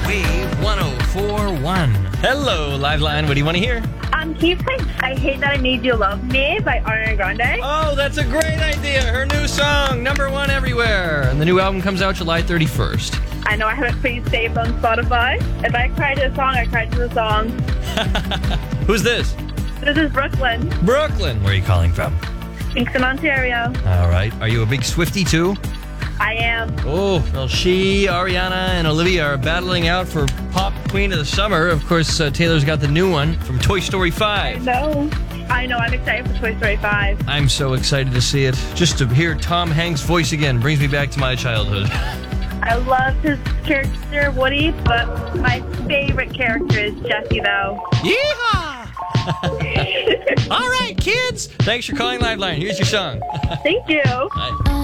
Wave 104.1. Hello, Liveline. What do you want to hear? Can you play I Hate That I Made You Love Me by Ariana Grande? Oh, that's a great idea. Her new song, #1 everywhere. And the new album comes out July 31st. I know I have it pre-saved on Spotify. If I cry to a song, I cry to the song. Who's this? This is Brooklyn, Brooklyn. Where are you calling from? Kingston, Ontario. All right. Are you a big Swiftie too? I am. Oh, well, she, Ariana, and Olivia are battling out for Pop Queen of the Summer. Of course, Taylor's got the new one from Toy Story 5. I know. I'm excited for Toy Story 5. I'm so excited to see it. Just to hear Tom Hanks' voice again brings me back to my childhood. I love his character, Woody, but my favorite character is Jessie, though. Yeehaw! All right, kids. Thanks for calling Liveline. Here's your song. Thank you. Bye.